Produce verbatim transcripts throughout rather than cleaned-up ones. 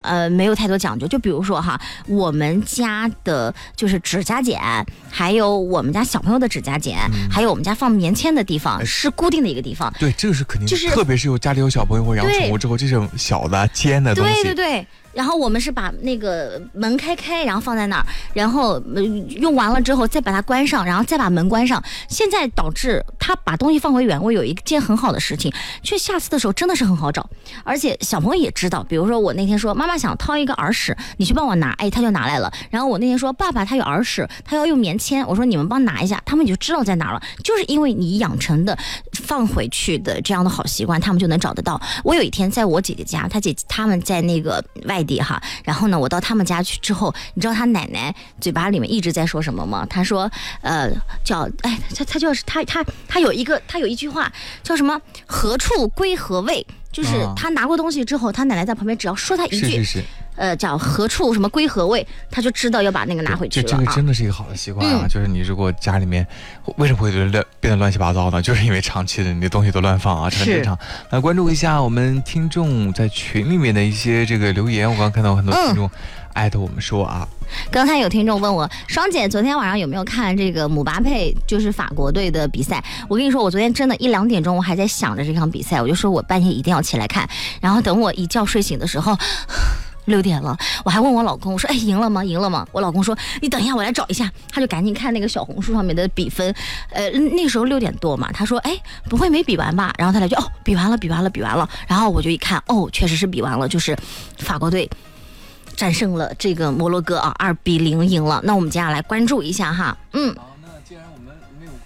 呃没有太多讲究，就比如说哈，我们家的就是指甲剪，还有我们家小朋友的指甲剪，嗯、还有我们家放棉签的地方是固定的一个地方。 对，这个是肯定， 就是特别是有家里有小朋友或养宠物之后，这种小的尖的东西。 对对对。然后我们是把那个门开开，然后放在那儿，然后用完了之后再把它关上，然后再把门关上。现在导致他把东西放回原位有一件很好的事情，却下次的时候真的是很好找，而且小朋友也知道。比如说我那天说妈妈想掏一个耳屎，你去帮我拿，哎，他就拿来了。然后我那天说爸爸他有耳屎，他要用棉签，我说你们帮拿一下，他们就知道在哪了。就是因为你养成的放回去的这样的好习惯，他们就能找得到。我有一天在我姐姐家，她姐他们在那个外地哈，然后呢，我到他们家去之后，你知道他奶奶嘴巴里面一直在说什么吗？他说，呃，叫哎，他他就是他他他有一个他有一句话叫什么？何处归何位？就是他拿过东西之后，他奶奶在旁边只要说他一句， 是是是呃，叫何处什么归何位，他就知道要把那个拿回去了。 这这个真的是一个好的习惯啊！嗯、就是你如果家里面为什么会乱变得乱七八糟呢？就是因为长期的你的东西都乱放啊，这很正常。来关注一下我们听众在群里面的一些这个留言，我刚刚看到很多听众艾特我们说啊。 嗯、刚才有听众问我，双姐昨天晚上有没有看这个姆巴佩就是法国队的比赛？我跟你说，我昨天真的一两点钟我还在想着这场比赛，我就说我半夜一定要起来看，然后等我一觉睡醒的时候。六点了，我还问我老公，我说：“哎，赢了吗？赢了吗？”我老公说：“你等一下，我来找一下。”他就赶紧看那个小红书上面的比分，呃，那时候六点多嘛，他说：“哎，不会没比完吧？”然后他来就哦，比完了，比完了，比完了。然后我就一看，哦，确实是比完了，就是法国队战胜了这个摩洛哥啊，二比零赢了。那我们接下来关注一下哈，嗯。 好，那既然我们没有。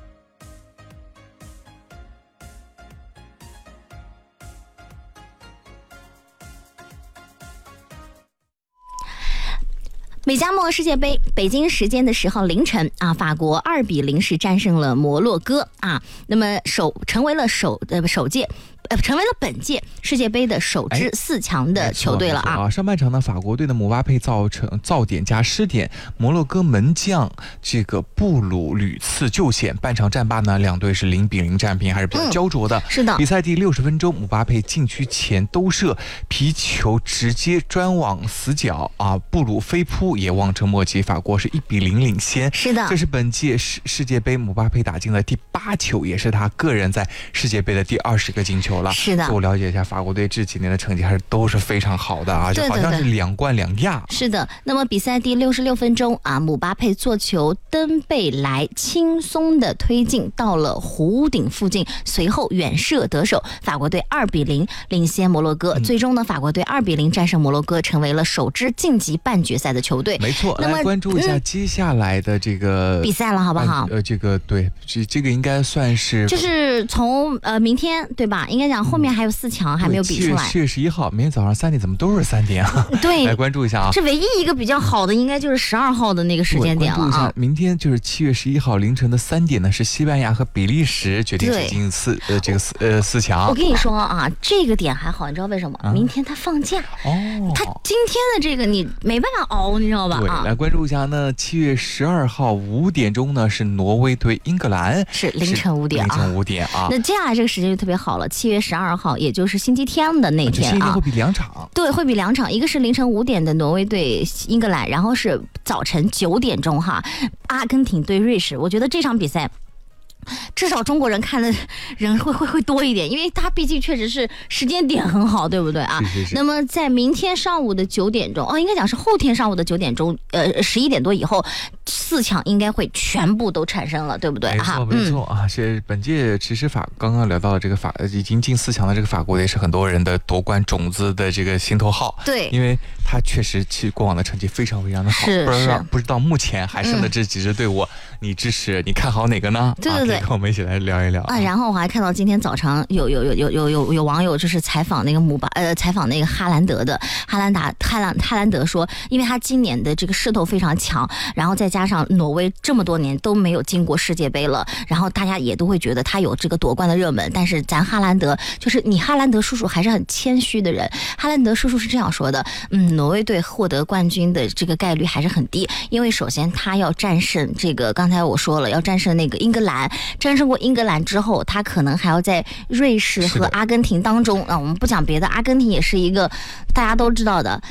美加墨世界杯，北京时间的十号凌晨啊，法国二比零是战胜了摩洛哥啊，那么首成为了首呃首届。呃，成为了本届世界杯的首支四强的球队了啊！ 啊，上半场呢，法国队的姆巴佩造成造点加失点，摩洛哥门将这个布鲁屡次救险。半场战罢呢，两队是零比零战平，还是比较焦灼的。 嗯、是的。 比赛第六十分钟，姆巴佩禁区前兜射，皮球直接专往死角啊！布鲁飞扑也望尘莫及，法国是一比零领先。 是的， 这是本届世世界杯姆巴佩打进了第八球，也是他个人在世界杯的第二十个进球。 是的， 我了解一下法国队这几年的成绩还是都是非常好的啊， 对对对， 就好像是两冠两亚。 是的，那么比赛第六十六分钟啊，姆巴佩做球登贝莱轻松的推进到了弧顶附近，随后远射得手，法国队二比零领先摩洛哥。嗯、最终呢，法国队二比零战胜摩洛哥，成为了首支晋级半决赛的球队。 没错，来关注一下接下来的这个、 嗯、比赛了，好不好？ 呃，这个对，这这个应该算是就是从呃明天对吧？应该讲后面还有四强、嗯、还没有比出来。 七月十一号，明天早上三点，怎么都是三点啊？ 对， 来关注一下啊。 是唯一一个比较好的，应该就是十二号的那个时间点了啊。 关注一下，明天就是七月十一号凌晨的三点呢，是西班牙和比利时决定是进四呃这个四呃四强。 我跟你说啊，这个点还好，你知道为什么？啊、明天他放假哦，他今天的这个你没办法熬，你知道吧？ 对， 啊、 来关注一下呢，七月十二号五点钟呢是挪威对英格兰， 是凌晨五点啊， 凌晨五点啊。 那接下来这个时间就特别好了，七月十二号，也就是星期天的那天啊， 会比两场， 对，会比两场，一个是凌晨五点的挪威对英格兰，然后是早晨九点钟哈，阿根廷对瑞士。我觉得这场比赛。至少中国人看的人会会会多一点，因为他毕竟确实是时间点很好，对不对啊？ 是是是。 那么在明天上午的九点钟，哦，应该讲是后天上午的九点钟，呃，十一点多以后，四强应该会全部都产生了，对不对？ 没错没错、嗯、啊！是本届其实法刚刚聊到的这个法已经进四强的这个法国也是很多人的夺冠种子的这个心头好， 对， 因为他确实其实过往的成绩非常非常的好， 是不知道不知道目前还剩的这几支队伍，嗯、你支持你看好哪个呢？ 对对对。 啊，跟我们一起来聊一聊啊！然后我还看到今天早上有有有有有有有网友就是采访那个姆巴呃采访那个哈兰德的哈兰达哈兰哈兰德说，因为他今年的这个势头非常强，然后再加上挪威这么多年都没有进过世界杯了，然后大家也都会觉得他有这个夺冠的热门，但是咱哈兰德就是你哈兰德叔叔还是很谦虚的人，哈兰德叔叔是这样说的，嗯，挪威队获得冠军的这个概率还是很低，因为首先他要战胜这个刚才我说了要战胜那个英格兰，战胜过英格兰之后，他可能还要在瑞士和阿根廷当中啊，我们不讲别的，阿根廷也是一个大家都知道的